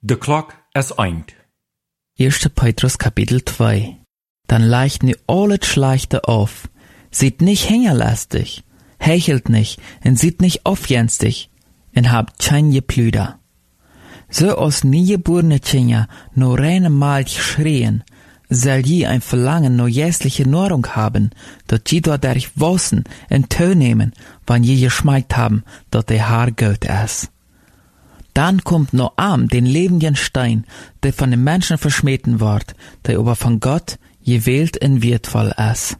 De klok is eind. 1. Petrus Kapitel 2. Dann leicht nu alles Schlechte auf. Seid nicht hängerlastig, hechelt nicht und seid nicht aufjenstig und habt kein Geplüder. So aus niegeborene Kinder nur reine Mal schreien, soll je ein Verlangen nur jässliche Nahrung haben, dat je dadurch wossen und teilnehmen, wann je geschmeckt haben, dat der Haar Gott ist. Dann kommt noch am den lebenden Stein, der von den Menschen verschmähten wird, der aber von Gott gewählt und wertvoll ist.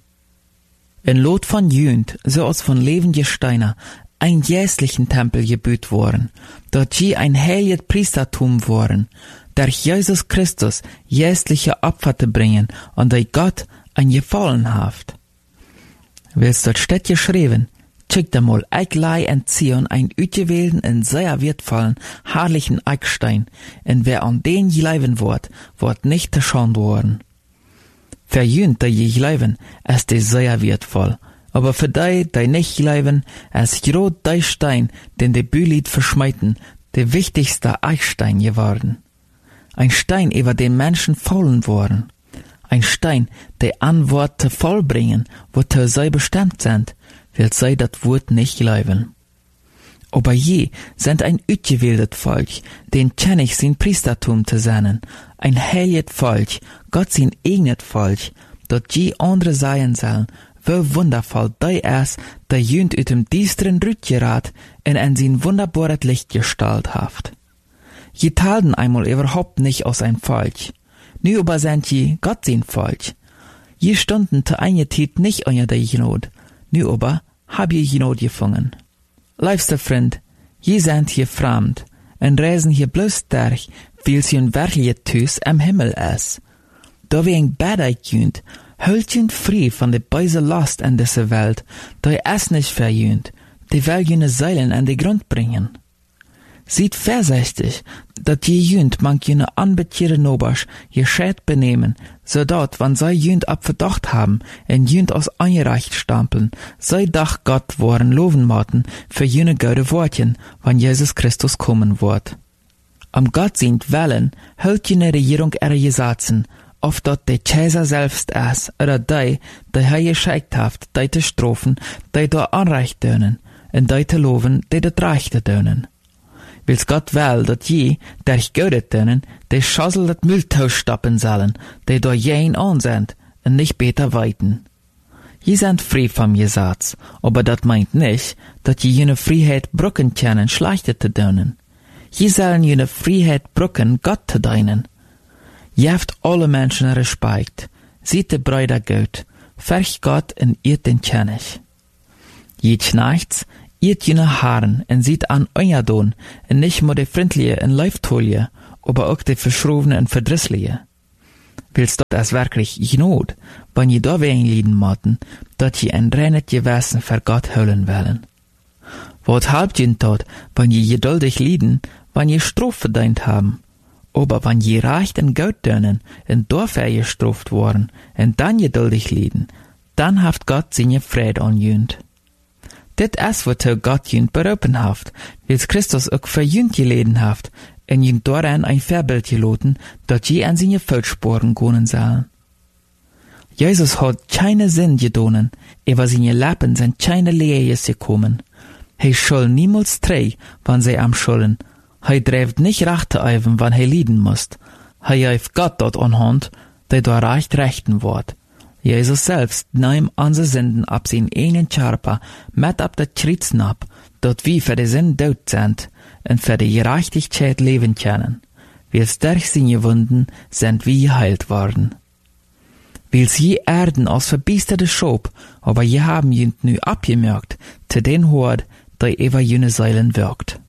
In Lot von Jünd, so als von lebenden Steiner, ein jässlichen Tempel gebüht worden, dort je ein heiliges Priestertum worden, durch Jesus Christus jässliche Opfer zu bringen, und der Gott ein Gefallen haft. Willst dort steht geschrieben, schickt einmal Eiglei und Zion ein utgewählten und sehr wertvollen, herrlichen Eckstein, und wer an den gleiben wird nicht geschont worden. Für jünd, die je gleiben, ist die sehr wertvoll, aber für die nicht gleiben, ist grad der Stein, den die Bühlied verschmeiten, der wichtigste Eichstein geworden. Ein Stein, über den Menschen fallen worden. Ein Stein, der Antworten vollbringen, wozu sie bestimmt sind, will sie das Wort nicht glauben. Aber je sind ein utgewähltes Volk, den König sein Priestertum zu sein, ein heiliges Volk, Gott sein eigenes Volk, dort je andere sein sollen, wie wundervoll der ist, der jünd ut dem düsteren Rüt gerat und in sein wunderbares Licht gestaltet haft. Je talten einmal überhaupt nicht aus ein Volk. Nu aber sind je Gott sein Volk. Je stunden zu einer Zeit nicht unter der Genot. Nu aber hab je Genot gefangen. Liebster Freund, je sind hier fremd und reisen hier bloß durch, weil sie ein wirkliches Tüß am Himmel ist. Da wir ein Bäder jünd, hüllt jünd frei von der böse Last in dieser Welt, da es nicht verjünd, die will jüne Seilen an den Grund bringen. Seid vorsichtig, dat je jünd mank jene anbetierte Nobasch gescheit benehmen, so dat, wann sei jünd abverdacht haben, en jünd aus eingereicht stampeln, sei dach Gott woren loven maten für jene gute Wortchen, wann Jesus Christus kommen wird. Am Gott sind Wellen, hält jene Regierung ihre Gesetzen, auf dat der Kaiser selbst ist, oder die geschickt haft, die te strofen, die da Anrecht dönen, und die te loven, die das Rechte dönen. Wils Gott will, dat je, der ich gödet denen, de Schassel dat Mülltausch stappen sollen, de da jen an sind, und nicht beter weiten. Je sind frei vom Gesetz, aber dat meint nicht, dat je jene Freiheit brücken können, schlechte zu dönen. Je sollen jene Freiheit brücken, Gott zu dienen. Je haft alle Menschen Respekt, sieht de Brüder gut, ferch Gott und irrt den König. Je schnachts, irrt jene Haaren en sieht an euer Don, en nicht nur die freundliche en Leiftolie, aber auch die verschrobene en verdrissliche. Willst du das wirklich Genot, wenn je da wen lieden maten, dat je ein reines Gewissen für Gott hüllen wollen? Wat halbt je tot, wenn je geduldig lieden, wenn je Strof verdient haben? Aber wenn je reicht en Geld dönen, en dafür gestroft worden, en dann geduldig lieden, dann haft Gott seine Friede an jünd. Dit is wat Gott jünd berufen haft, wils Christus ook für jünd geleden haft, en jünd daran ein Vorbild geloten, dat je an seine Fußspuren gehen sollen. Jesus hat keine Sinn gedonen, über seine Lippen sind keine Lehes gekommen. He soll niemals treu, wann sie am schulden. He dreift nicht Rachte eiven, wann he lieden musst. He heeft Gott dort anhand, der da rechten wird. Jesus selbst nahm unsere Sünden ab sein einen Körper mit ab der Kritzen ab, dort wie für die Sünden tot sind und für die Gerechtigkeit leben können. Wils durch seine Wunden sind wir geheilt worden. Wils je Erden als verbiesterte Schob, aber je haben jünd nu abgemerkt, zu den Hort, der über jene Säulen wirkt.